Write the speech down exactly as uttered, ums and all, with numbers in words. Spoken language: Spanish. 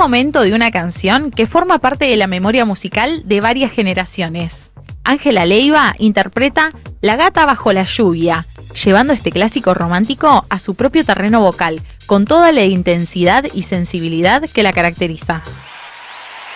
momento de una canción que forma parte de la memoria musical de varias generaciones. Ángela Leiva interpreta La gata bajo la lluvia, llevando este clásico romántico a su propio terreno vocal, con toda la intensidad y sensibilidad que la caracteriza.